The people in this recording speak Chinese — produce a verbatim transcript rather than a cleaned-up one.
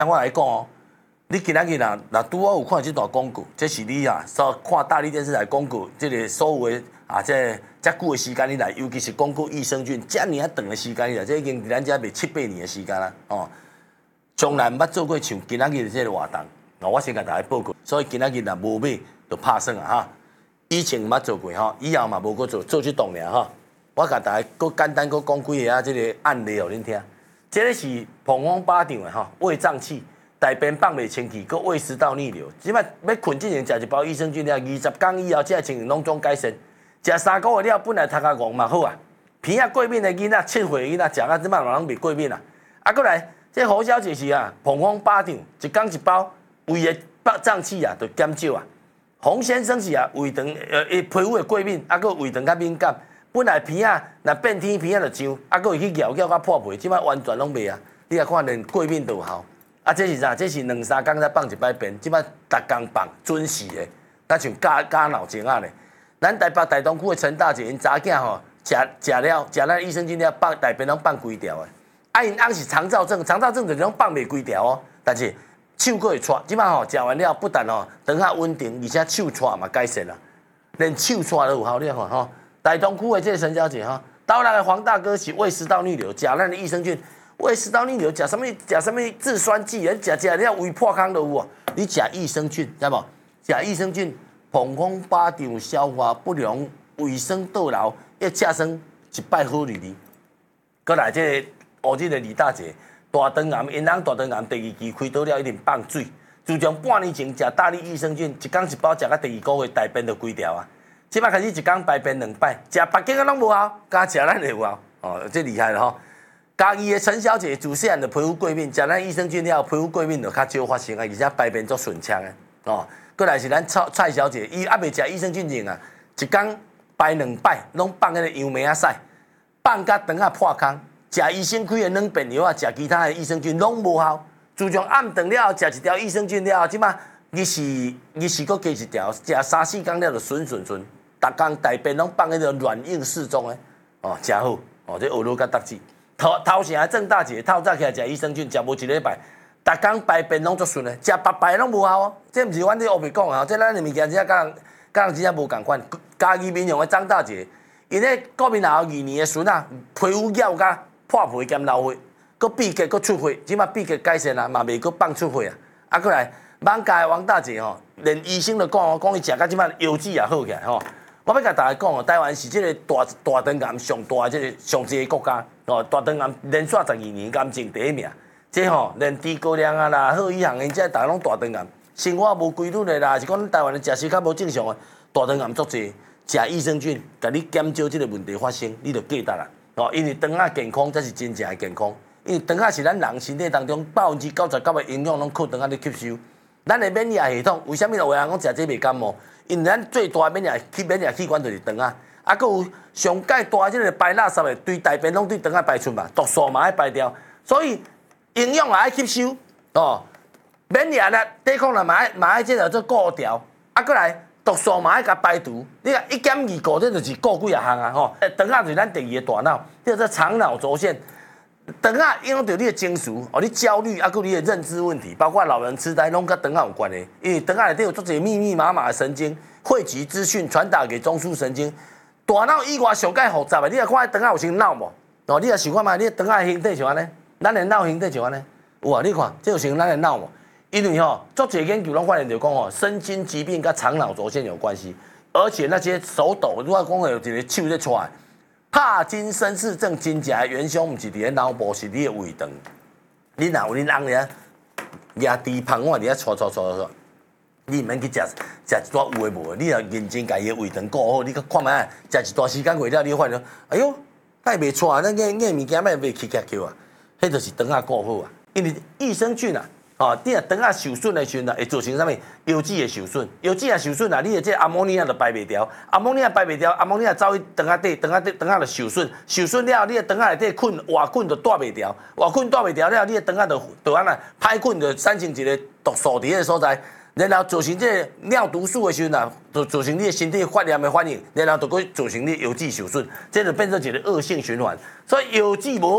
按我来讲哦，你今仔日若若拄好有看这段广告，这是你啊，所看大力电视台广告，这个所有的啊，这遮久的时间以来，尤其是广告益生菌，遮尔啊长的时间以来，这已经伫咱遮卖七八年的时间啦，哦，从来毋捌做过像今仔日这个活动。哦，我先甲大家报告，所以今仔日若无买，就拍算啊哈。以前毋捌做过吼，以后嘛无搁做，做即档尔吼。我甲大家搁简单搁讲几个啊，这个案例互恁听。这个是膀胱巴掌的吼，胃胀气。大便放袂清气，佮胃食道逆流，即摆要困之前食一包益生菌了，二十天以后，这情形拢总改善。食三个月了，本来头壳戆嘛好啊，鼻啊过敏的囡仔、七岁的囡仔食啊，即摆人拢袂过敏啊。啊，过来，这胡小姐是啊，膀胱巴掌，一天一包，胃的胀气啊，就减少啊。洪先生是啊，胃肠呃皮肤的过敏，啊，佮胃肠较敏感，本来鼻啊若变天鼻啊就痒，啊，佮会去咬咬甲破皮，即摆完全拢袂啊。你啊看连过敏都有效。啊，这是啥？这是两三工才放一摆便，即摆逐工放，准时的，咱像加加脑精啊咧。咱台北大东区的陈大姐因查囝吼，食食了食咱益生菌了，放大便拢放规条的。啊，因翁是肠燥症，肠燥症就是拢放袂规条哦，但是手佫会喘。即摆吼食完了，不但吼肠下稳定，而且手喘嘛改善啦，连手喘都有效。你看吼，大东区的这个陈小姐吼，刀来的黄大哥是胃食道逆流，食咱的益生菌。胃食道逆流，食什么？食什么制酸剂？啊，食食了胃破空都有啊！你食益生菌，知无？食益生菌，膀胱巴掌消化不良、胃酸倒流，要食生一摆好日子。过来，这个乌日的李大姐，大肠癌，因翁大肠癌第二期开刀了，一定放水。自从半年前食大力益生菌，一天一包，食到第二个月大便就规条啊！即摆开始一天排便两摆，食别间啊拢无效，加食咱就有效。哦，这厉害了吼！嘉义的陈小姐自细汉就皮肤过敏，食咱益生菌了，皮肤过敏就较少发生啊，而且排便足顺畅的哦。过来是咱蔡蔡小姐，伊还未食益生菌前啊，一天排两摆，拢放迄个杨梅啊屎，放甲肠啊破空，食医生开的软便药啊，食其他的益生菌拢无效。自从暗顿了后，食一条益生菌了后，即马日是日是搁加一条，食三四天了就顺顺顺，逐工大便拢放迄个软硬适中的哦，真好哦，这学路甲得志。头头前郑大姐透早起来食益生菌，食无一礼拜，逐工排便拢足顺的，食白白拢无效哦。这毋是阮这黑白讲啊，这咱的物件真正甲人甲人真正无共款。嘉义民雄的张大姐，因咧国民后二年的孙啊，皮肤咬甲破皮兼流血，佮闭结佮出血，即马闭结改善啊，嘛袂佮放出血啊。啊，过来网家的王大姐吼，连医生都讲哦，讲伊食到即马腰子也好起来吼。我要甲大家讲哦，台湾是即个大大肠癌上大即个上济个国家哦，大肠癌连续十二年癌症第一名。即吼连低高粱啊啦、贺一航因这逐个拢大肠癌，生活无规律的啦，是讲咱台湾的食食较无正常的，大肠癌足济。食益生菌，甲你减少即个问题发生，你就记得啦哦，因为肠仔健康才是真正的健康。因为肠仔是咱人身体当中百分之九十九的营养拢靠肠仔咧吸收。咱的免疫系统为虾米有的人讲食这袂感冒？因为咱最大的免疫器免疫器官就是肠仔，啊，佮有上界大即个排垃圾的，对大便拢对肠仔排出嘛，毒素嘛爱排掉，所以营养也爱吸收哦，免疫力抵抗力嘛爱嘛爱即个做顾调，啊，过来毒素嘛爱甲排除。你看一减二顾，这就是顾几啊项啊吼。肠仔就是咱第二个大脑，叫做肠脑轴线。肠仔影响到你的情绪，哦，你焦虑，啊，佮你的认知问题，包括老人痴呆，拢甲肠仔有关系。因为肠仔内底有足侪密密麻麻的神经，汇集资讯传达给中枢神经。大脑以外上界复杂的，你若看肠仔有像脑无？哦，你若想看觅，你肠仔的形体像安尼，咱的脑形体像安尼，有啊？你看，这就像咱的脑无？因为吼，足侪研究拢发现着讲吼，身心疾病甲肠脑轴线有关系，而且那些手抖，如果讲有一个手在出来。帕金森氏症真正的元凶，毋是伫咧脑部，是你的胃肠。你若有恁翁咧，压低胖碗伫咧搓搓搓搓，你毋免去食食一撮有诶无诶，你若认真家己的胃肠顾好，你去看觅，食一段时间过了，你发现，哎哟，太袂错啊！咱个个物件卖袂起起叫啊，迄就是肠仔顾好啊。因为益生菌啊，哦，你若肠仔受损的时阵啊，会造成啥物？腰子会受损，腰子也受损啊，你的这阿莫尼亚就排袂掉，阿莫尼亚排袂掉，阿莫尼亚走去肠仔底，肠仔底肠仔就受损，受损了，你的肠仔内底菌活菌就带袂掉，活菌带袂掉了，你的肠仔就就安那歹菌就产生一个毒素伫个所在，然后造成这尿毒素的时阵啊，就造成你的身体发炎的反应，然后就会造成你腰子受损，这就变成一个恶性循环，所以腰子无。